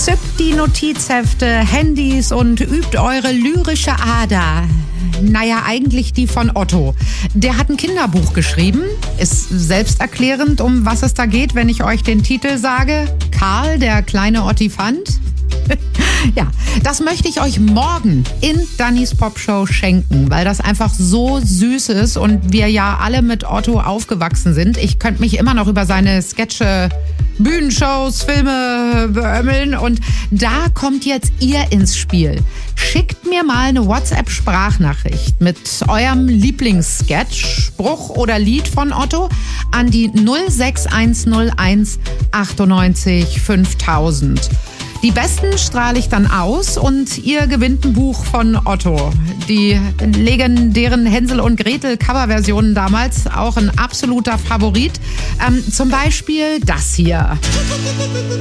Zückt die Notizhefte, Handys und übt eure lyrische Ader. Naja, eigentlich die von Otto. Der hat ein Kinderbuch geschrieben, ist selbsterklärend, um was es da geht, wenn ich euch den Titel sage. Karl, der kleine Ottifant. Ja, das möchte ich euch morgen in Dannys Popshow schenken, weil das einfach so süß ist und wir ja alle mit Otto aufgewachsen sind. Ich könnte mich immer noch über seine Sketche, Bühnenshows, Filme beömmeln und da kommt jetzt ihr ins Spiel. Schickt mir mal eine WhatsApp-Sprachnachricht mit eurem Lieblingssketch, Spruch oder Lied von Otto an die 06101 98 5000. Die besten strahle ich dann aus und ihr gewinnt ein Buch von Otto. Die legendären Hänsel und Gretel Coverversionen damals, auch ein absoluter Favorit. Zum Beispiel das hier.